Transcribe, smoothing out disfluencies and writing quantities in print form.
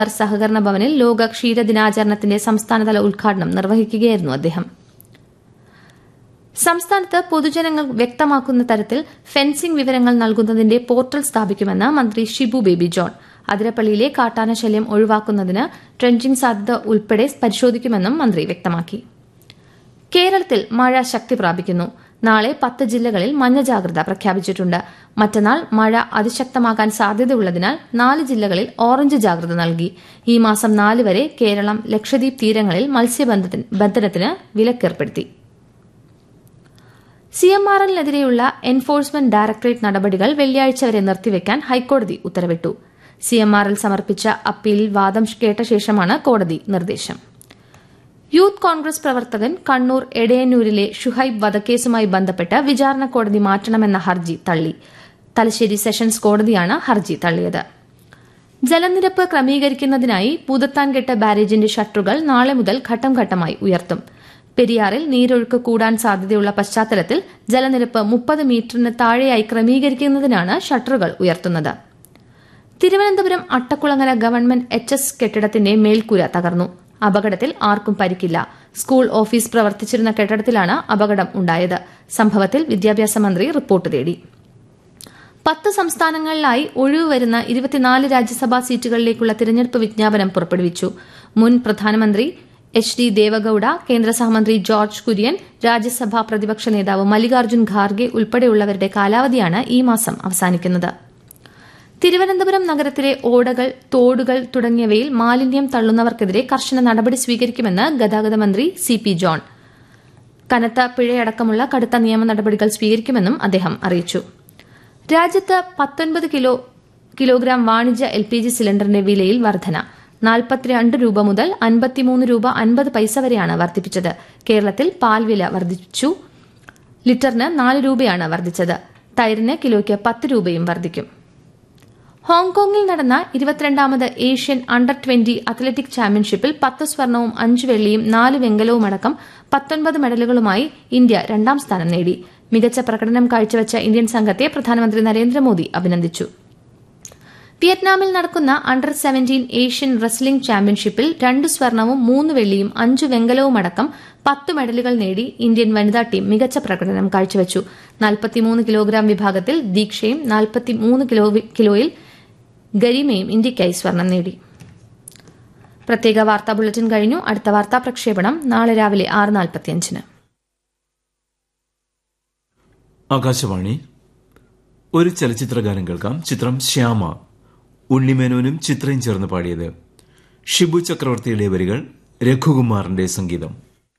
സഹകരണ ഭവനിൽ ലോക ക്ഷീരദിനാചരണത്തിന്റെ സംസ്ഥാനതല ഉദ്ഘാടനം നിർവഹിക്കുകയായിരുന്നു അദ്ദേഹം. സംസ്ഥാനത്ത് പൊതുജനങ്ങൾ വ്യക്തമാക്കുന്ന തരത്തിൽ ഫെൻസിംഗ് വിവരങ്ങൾ നൽകുന്നതിന്റെ പോർട്ടൽ സ്ഥാപിക്കുമെന്ന് മന്ത്രി ഷിബു ബേബി ജോൺ. അതിരപ്പള്ളിയിലെ കാട്ടാന ശല്യം ഒഴിവാക്കുന്നതിന് ട്രെഞ്ചിംഗ് സാധ്യത ഉൾപ്പെടെ പരിശോധിക്കുമെന്നും മന്ത്രി വ്യക്തമാക്കി. കേരളത്തിൽ മഴ ശക്തി പ്രാപിക്കുന്നു. നാളെ 10 ജില്ലകളിൽ മഞ്ഞ ജാഗ്രത പ്രഖ്യാപിച്ചിട്ടുണ്ട്. മറ്റന്നാൾ മഴ അതിശക്തമാകാൻ സാധ്യതയുള്ളതിനാൽ 4 ജില്ലകളിൽ ഓറഞ്ച് ജാഗ്രത നൽകി. ഈ മാസം 4 വരെ കേരളം ലക്ഷദ്വീപ് തീരങ്ങളിൽ മത്സ്യബന്ധനത്തിന് വിലക്കേർപ്പെടുത്തി. സിഎംആർഎല്ലിനെതിരെയുള്ള എൻഫോഴ്സ്മെന്റ് ഡയറക്ടറേറ്റ് നടപടികൾ വെള്ളിയാഴ്ച വരെ നിർത്തിവെക്കാൻ ഹൈക്കോടതി ഉത്തരവിട്ടു. സിഎംആർഎൽ സമർപ്പിച്ച അപ്പീലിൽ വാദം കേട്ട ശേഷമാണ് കോടതി നിർദ്ദേശം. യൂത്ത് കോൺഗ്രസ് പ്രവർത്തകൻ കണ്ണൂർ എടയന്നൂരിലെ ഷുഹൈബ് വധക്കേസുമായി ബന്ധപ്പെട്ട് വിചാരണ കോടതി മാറ്റണമെന്ന ഹർജി തള്ളി. തലശ്ശേരി സെഷൻസ് കോടതിയാണ് ഹർജി തള്ളിയത്. ജലനിരപ്പ് ക്രമീകരിക്കുന്നതിനായി പൂതത്താൻകെട്ട് ബാരേജിന്റെ ഷട്ടറുകൾ നാളെ മുതൽ ഘട്ടം ഘട്ടമായി ഉയർത്തും. പെരിയാറിൽ നീരൊഴുക്ക് കൂടാൻ സാധ്യതയുള്ള പശ്ചാത്തലത്തിൽ ജലനിരപ്പ് 30 മീറ്ററിന് താഴെയായി ക്രമീകരിക്കുന്നതിനാണ് ഷട്ടറുകൾ ഉയർത്തുന്നത്. തിരുവനന്തപുരം അട്ടക്കുളങ്ങര ഗവൺമെന്റ് HS കെട്ടിടത്തിന്റെ മേൽക്കൂര തകർന്നു. അപകടത്തിൽ ആർക്കും പരിക്കില്ല. സ്കൂൾ ഓഫീസ് പ്രവർത്തിച്ചിരുന്ന കെട്ടിടത്തിലാണ് അപകടം ഉണ്ടായത്. സംഭവത്തിൽ വിദ്യാഭ്യാസ മന്ത്രി റിപ്പോർട്ട് തേടി. 10 സംസ്ഥാനങ്ങളിലായി ഒഴിവ് വരുന്ന 24 രാജ്യസഭാ സീറ്റുകളിലേക്കുള്ള തിരഞ്ഞെടുപ്പ് വിജ്ഞാപനം പുറപ്പെടുവിച്ചു. മുൻ പ്രധാനമന്ത്രി HD ദേവഗൌഡ, കേന്ദ്ര സഹമന്ത്രി ജോർജ് കുര്യൻ, രാജ്യസഭാ പ്രതിപക്ഷ നേതാവ് മല്ലികാർജ്ജുൻ ഖാർഗെ ഉൾപ്പെടെയുള്ളവരുടെ കാലാവധിയാണ് ഈ മാസം അവസാനിക്കുന്നത്. തിരുവനന്തപുരം നഗരത്തിലെ ഓടകൾ, തോടുകൾ തുടങ്ങിയവയിൽ മാലിന്യം തള്ളുന്നവർക്കെതിരെ കർശന നടപടി സ്വീകരിക്കുമെന്ന് ഗതാഗത മന്ത്രി CP ജോൺ. കനത്ത പിഴയടക്കമുള്ള കടുത്ത നിയമ നടപടികൾ സ്വീകരിക്കുമെന്നും അദ്ദേഹം അറിയിച്ചു. രാജ്യത്ത് 19 കിലോഗ്രാം വാണിജ്യ LPG സിലിണ്ടറിന്റെ വിലയിൽ വർധന. 42 രൂപ മുതൽ 53 രൂപ 50 പൈസ വരെയാണ് വർദ്ധിപ്പിച്ചത്. കേരളത്തിൽ പാൽ വില വർദ്ധിച്ചു. ലിറ്ററിന് 4 രൂപയാണ് വർദ്ധിച്ചത്. തൈരിന് കിലോയ്ക്ക് 10 രൂപയും വർദ്ധിക്കും. ഹോങ്കോങ്ങിൽ നടന്ന 22ാമത് ഏഷ്യൻ അണ്ടർ 20 അത്ലറ്റിക് ചാമ്പ്യൻഷിപ്പിൽ 10 സ്വർണവും 5 വെള്ളിയും 4 വെങ്കലവും അടക്കം 19 മെഡലുകളുമായി ഇന്ത്യ 2ാം സ്ഥാനം നേടി. മികച്ച പ്രകടനം കാഴ്ചവെച്ച ഇന്ത്യൻ സംഘത്തെ പ്രധാനമന്ത്രി നരേന്ദ്രമോദി അഭിനന്ദിച്ചു. വിയറ്റ്നാമിൽ നടക്കുന്ന അണ്ടർ 17 ഏഷ്യൻ റെസ്ലിംഗ് ചാമ്പ്യൻഷിപ്പിൽ 2 സ്വർണവും 3 വെള്ളിയും 5 വെങ്കലവും അടക്കം 10 മെഡലുകൾ നേടി ഇന്ത്യൻ വനിതാ ടീം മികച്ച പ്രകടനം കാഴ്ചവെച്ചു. 43 കിലോഗ്രാം വിഭാഗത്തിൽ ദീക്ഷയും 43 കിലോയിൽ ഗരിമയും ഇന്ത്യയ്ക്കായി സ്വർണം നേടി. പ്രത്യേക വാർത്താ ബുള്ളറ്റിൻ കഴിഞ്ഞു. അടുത്ത വാർത്താ പ്രക്ഷേപണം നാളെ രാവിലെ 6:45. ആകാശവാണി. ഒരു ചലച്ചിത്രഗാനം കേൾക്കാം. ചിത്രം ശ്യാമ. ഉണ്ണിമേനോനും ചിത്രയും ചേർന്ന് പാടിയത്. ഷിബു ചക്രവർത്തിയുടെ വരികൾ, രഘുകുമാറിന്റെ സംഗീതം.